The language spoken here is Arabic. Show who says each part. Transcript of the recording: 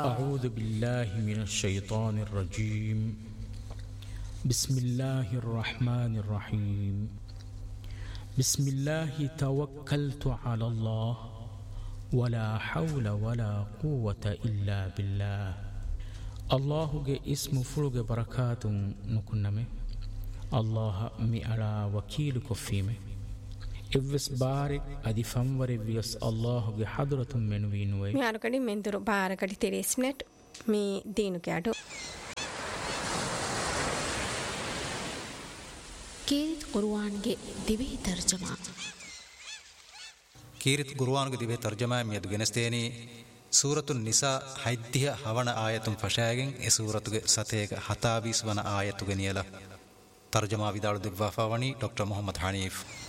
Speaker 1: أعوذ بالله من الشيطان الرجيم. بسم الله الرحمن الرحيم. بسم الله توكلت على الله ولا حول ولا قوة إلا بالله. الله جي اسم فلوج بركات نكنمه. الله مي على وكيل كفيمه. إفس بارك أدي فمور إفس الله جي حضرة من وينوي.
Speaker 2: مي أركدي من درو باركدي تريسمنت مي دينو كادو.
Speaker 3: كيرت قرآن جي دبي ترجمة.
Speaker 4: كيرت قرآن جي دبي ترجمة مي دغنستيني سورة النساء حيدها هوانا آية فشاعين سورة ستيك حتابيس وانا آية غنيلا ترجمة بدار دبوافاوني دكتور محمد حنيف.